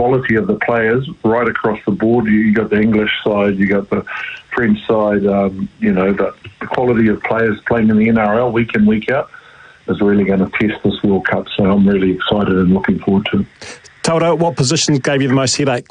quality of the players right across the board. You got the English side, you got the French side. The quality of players playing in the NRL week in, week out is really going to test this World Cup. So I'm really excited and looking forward to it. Tauda, what positions gave you the most headache?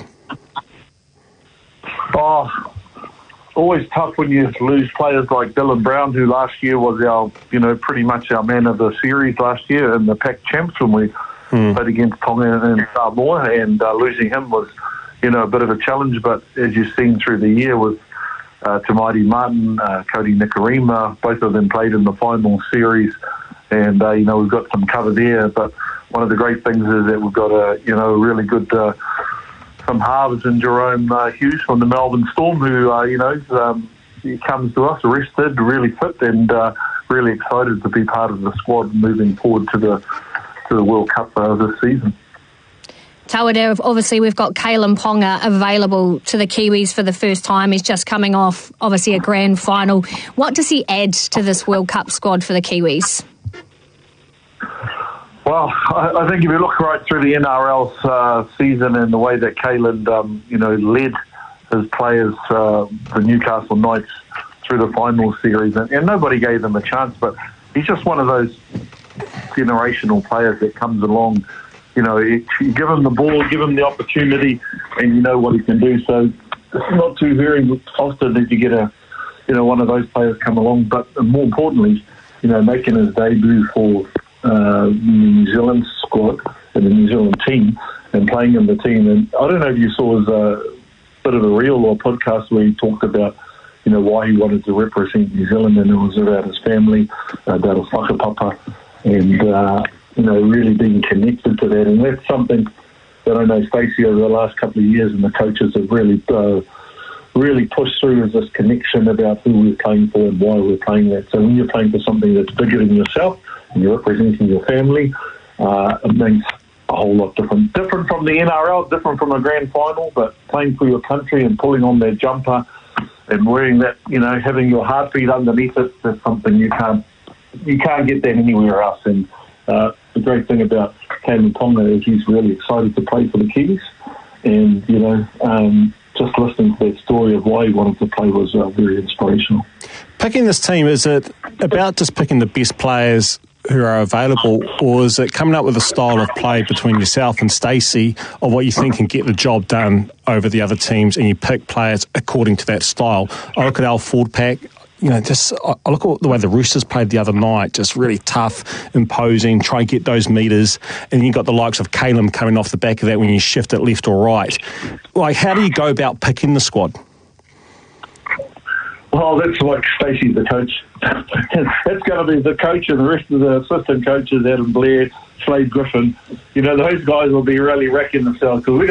Always tough when you lose players like Dylan Brown, who last year was pretty much our man of the series last year in the Pac Champs when we played against Tonga and Samoa, and losing him was, a bit of a challenge. But as you've seen through the year with Tamaiti Martin, Cody Nikarima, both of them played in the final series, and we've got some cover there. But one of the great things is that we've got a really good some halves in Jerome Hughes from the Melbourne Storm, who he comes to us rested, really fit, and really excited to be part of the squad moving forward to the World Cup this season. Tauda, obviously we've got Kalyn Ponga available to the Kiwis for the first time. He's just coming off, obviously, a grand final. What does he add to this World Cup squad for the Kiwis? Well, I think if you look right through the NRL season and the way that Kalyn, led his players, the Newcastle Knights, through the final series, and nobody gave them a chance, but he's just one of those generational players that comes along. You give him the ball, give him the opportunity, and you know what he can do. So it's not too very often that you get one of those players come along. But more importantly, making his debut for the New Zealand squad and the New Zealand team and playing in the team. And I don't know if you saw his bit of a reel or podcast where he talked about, why he wanted to represent New Zealand, and it was about his family, about his whakapapa, and really being connected to that. And that's something that I know Stacey over the last couple of years and the coaches have really pushed through, is this connection about who we're playing for and why we're playing that. So when you're playing for something that's bigger than yourself and you're representing your family, it means a whole lot different. Different from the NRL, different from a grand final, but playing for your country and pulling on that jumper and wearing that, having your heartbeat underneath it, that's something you can't get that anywhere else. And the great thing about Kalyn Ponga is he's really excited to play for the Kiwis, and just listening to that story of why he wanted to play was very inspirational. Picking this team, is it about just picking the best players who are available, or is it coming up with a style of play between yourself and Stacey of what you think can get the job done over the other teams, and you pick players according to that style? I look at Al Ford Pack. I look at the way the Roosters played the other night, just really tough, imposing, try and get those metres, and you've got the likes of Kalyn coming off the back of that when you shift it left or right. Like, how do you go about picking the squad? Well, that's what Stacey's the coach. That's going to be the coach, and the rest of the assistant coaches, Adam Blair, Slade Griffin. Those guys will be really wrecking themselves, because